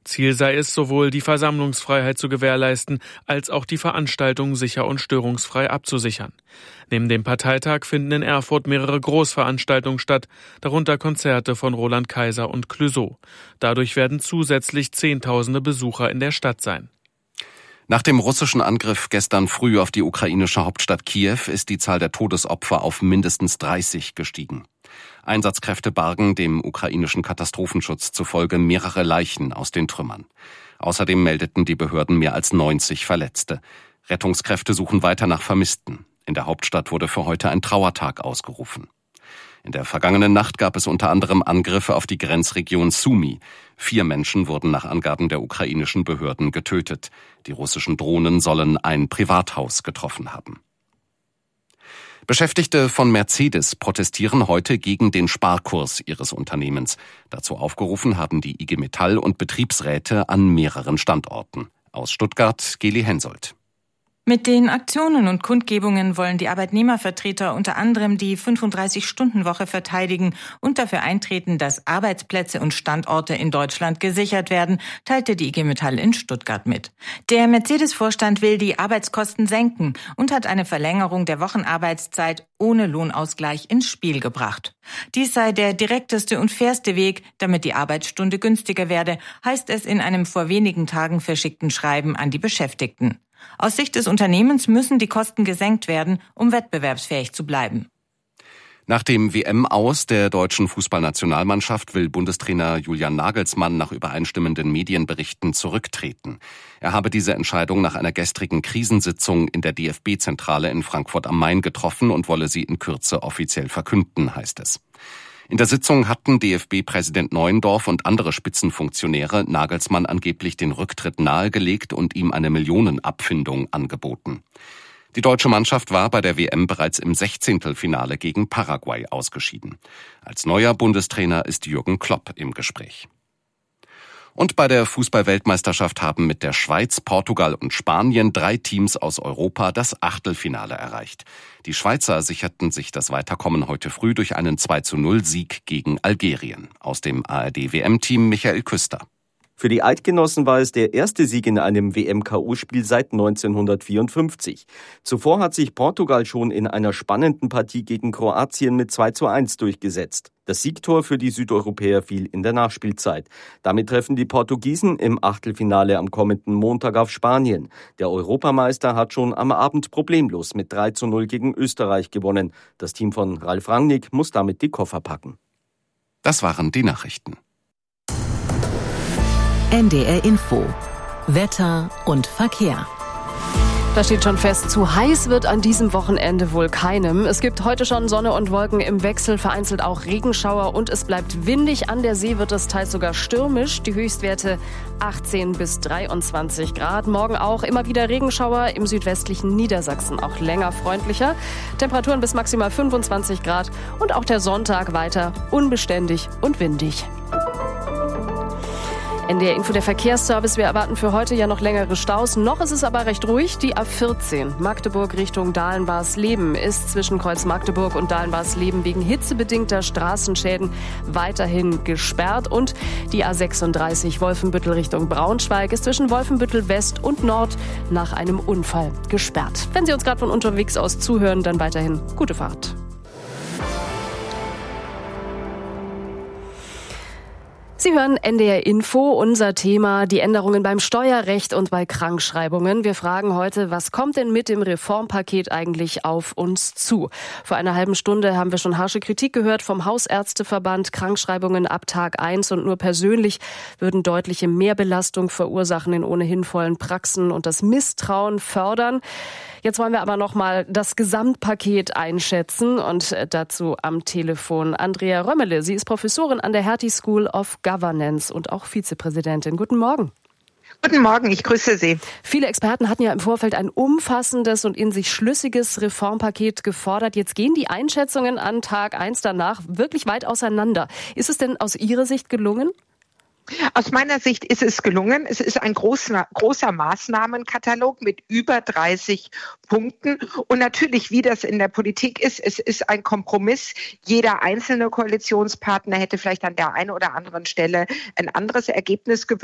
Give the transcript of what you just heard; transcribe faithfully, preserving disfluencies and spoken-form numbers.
Ziel sei es, sowohl die Versammlungsfreiheit zu gewährleisten, als auch die Veranstaltung sicher und störungsfrei abzusichern. Neben dem Parteitag finden in Erfurt mehrere Großveranstaltungen statt, darunter Konzerte von Roland Kaiser und Clouseau. Dadurch werden zusätzlich Zehntausende Besucher in der Stadt sein. Nach dem russischen Angriff gestern früh auf die ukrainische Hauptstadt Kiew ist die Zahl der Todesopfer auf mindestens dreißig gestiegen. Einsatzkräfte bargen dem ukrainischen Katastrophenschutz zufolge mehrere Leichen aus den Trümmern. Außerdem meldeten die Behörden mehr als neunzig Verletzte. Rettungskräfte suchen weiter nach Vermissten. In der Hauptstadt wurde für heute ein Trauertag ausgerufen. In der vergangenen Nacht gab es unter anderem Angriffe auf die Grenzregion Sumy. Vier Menschen wurden nach Angaben der ukrainischen Behörden getötet. Die russischen Drohnen sollen ein Privathaus getroffen haben. Beschäftigte von Mercedes protestieren heute gegen den Sparkurs ihres Unternehmens. Dazu aufgerufen haben die I G Metall und Betriebsräte an mehreren Standorten. Aus Stuttgart, Geli Hensoldt. Mit den Aktionen und Kundgebungen wollen die Arbeitnehmervertreter unter anderem die fünfunddreißig-Stunden-Woche verteidigen und dafür eintreten, dass Arbeitsplätze und Standorte in Deutschland gesichert werden, teilte die I G Metall in Stuttgart mit. Der Mercedes-Vorstand will die Arbeitskosten senken und hat eine Verlängerung der Wochenarbeitszeit ohne Lohnausgleich ins Spiel gebracht. Dies sei der direkteste und fairste Weg, damit die Arbeitsstunde günstiger werde, heißt es in einem vor wenigen Tagen verschickten Schreiben an die Beschäftigten. Aus Sicht des Unternehmens müssen die Kosten gesenkt werden, um wettbewerbsfähig zu bleiben. Nach dem W M-Aus der deutschen Fußballnationalmannschaft will Bundestrainer Julian Nagelsmann nach übereinstimmenden Medienberichten zurücktreten. Er habe diese Entscheidung nach einer gestrigen Krisensitzung in der D F B-Zentrale in Frankfurt am Main getroffen und wolle sie in Kürze offiziell verkünden, heißt es. In der Sitzung hatten D F B-Präsident Neuendorf und andere Spitzenfunktionäre Nagelsmann angeblich den Rücktritt nahegelegt und ihm eine Millionenabfindung angeboten. Die deutsche Mannschaft war bei der W M bereits im Sechzehntelfinale gegen Paraguay ausgeschieden. Als neuer Bundestrainer ist Jürgen Klopp im Gespräch. Und bei der Fußball-Weltmeisterschaft haben mit der Schweiz, Portugal und Spanien drei Teams aus Europa das Achtelfinale erreicht. Die Schweizer sicherten sich das Weiterkommen heute früh durch einen zwei zu null Sieg gegen Algerien. Aus dem A R D-W M-Team Michael Küster. Für die Eidgenossen war es der erste Sieg in einem W M-K O-Spiel seit neunzehnhundertvierundfünfzig. Zuvor hat sich Portugal schon in einer spannenden Partie gegen Kroatien mit zwei zu eins durchgesetzt. Das Siegtor für die Südeuropäer fiel in der Nachspielzeit. Damit treffen die Portugiesen im Achtelfinale am kommenden Montag auf Spanien. Der Europameister hat schon am Abend problemlos mit drei zu null gegen Österreich gewonnen. Das Team von Ralf Rangnick muss damit die Koffer packen. Das waren die Nachrichten. N D R Info. Wetter und Verkehr. Da steht schon fest, zu heiß wird an diesem Wochenende wohl keinem. Es gibt heute schon Sonne und Wolken im Wechsel, vereinzelt auch Regenschauer und es bleibt windig. An der See wird es teils sogar stürmisch. Die Höchstwerte achtzehn bis dreiundzwanzig Grad. Morgen auch immer wieder Regenschauer, im südwestlichen Niedersachsen auch länger freundlicher. Temperaturen bis maximal fünfundzwanzig Grad und auch der Sonntag weiter unbeständig und windig. N D R Info, der Verkehrsservice. Wir erwarten für heute ja noch längere Staus. Noch ist es aber recht ruhig. Die A vierzehn Magdeburg Richtung Dahlen-Barsleben ist zwischen Kreuz Magdeburg und Dahlen-Barsleben wegen hitzebedingter Straßenschäden weiterhin gesperrt. Und die A sechsunddreißig Wolfenbüttel Richtung Braunschweig ist zwischen Wolfenbüttel West und Nord nach einem Unfall gesperrt. Wenn Sie uns gerade von unterwegs aus zuhören, dann weiterhin gute Fahrt. Sie hören N D R Info, unser Thema, die Änderungen beim Steuerrecht und bei Krankschreibungen. Wir fragen heute, was kommt denn mit dem Reformpaket eigentlich auf uns zu? Vor einer halben Stunde haben wir schon harsche Kritik gehört vom Hausärzteverband. Krankschreibungen ab Tag eins und nur persönlich würden deutliche Mehrbelastung verursachen in ohnehin vollen Praxen und das Misstrauen fördern. Jetzt wollen wir aber noch mal das Gesamtpaket einschätzen und dazu am Telefon Andrea Römmele. Sie ist Professorin an der Hertie School of Governance und auch Vizepräsidentin. Guten Morgen. Guten Morgen, ich grüße Sie. Viele Experten hatten ja im Vorfeld ein umfassendes und in sich schlüssiges Reformpaket gefordert. Jetzt gehen die Einschätzungen an Tag eins danach wirklich weit auseinander. Ist es denn aus Ihrer Sicht gelungen? Aus meiner Sicht ist es gelungen. Es ist ein großer, großer Maßnahmenkatalog mit über dreißig Punkten. Und natürlich, wie das in der Politik ist, es ist ein Kompromiss. Jeder einzelne Koalitionspartner hätte vielleicht an der einen oder anderen Stelle ein anderes Ergebnis gewünscht.